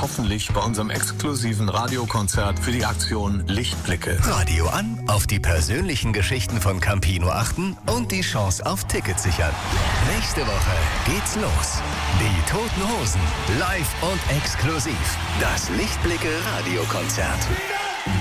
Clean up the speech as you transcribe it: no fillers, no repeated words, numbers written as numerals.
hoffentlich bei unserem exklusiven Radiokonzert für die Aktion Lichtblicke. Radio an, auf die persönlichen Geschichten von Campino achten und die Chance auf Tickets sichern. Nächste Woche geht's los. Die Toten Hosen, live und exklusiv. Das Lichtblicke Radiokonzert.